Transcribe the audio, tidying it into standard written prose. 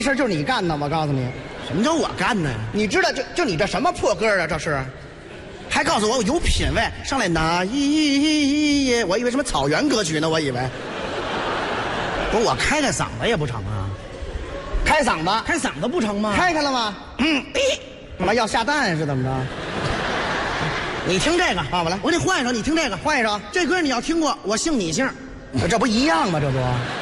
这事就是你干的，我告诉你。 什么叫我干的呀？ 你知道就你这什么破歌啊？这是， 还告诉我有品位，上来拿一，我以为什么草原歌曲呢？我以为。不是我开嗓子也不成啊？ 开嗓子， 开嗓子不成吗？ 开了吗？干嘛要下蛋是怎么着？ 你听这个啊，我来， 我给你换一首，你听这个， 换一首。 这歌你要听过，我姓你姓， 这不一样吗？这不。